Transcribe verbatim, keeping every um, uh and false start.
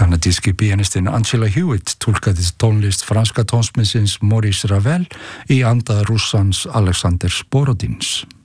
Kanadíski píanistinn Angela Hewitt túlkaði tónlist franska tónsmíðsins Maurice Ravel í anda Rússans Alexander Borodins.